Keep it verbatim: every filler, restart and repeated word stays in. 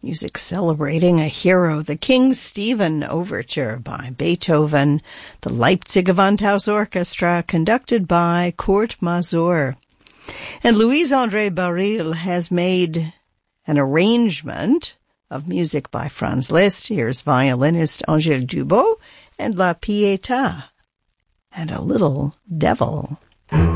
Music celebrating a hero, the King Stephen Overture by Beethoven, the Leipzig Gewandhaus Orchestra, conducted by Kurt Masur. And Louise-André Baril has made an arrangement of music by Franz Liszt. Here's violinist Angèle Dubot and La Pietà, and a little devil.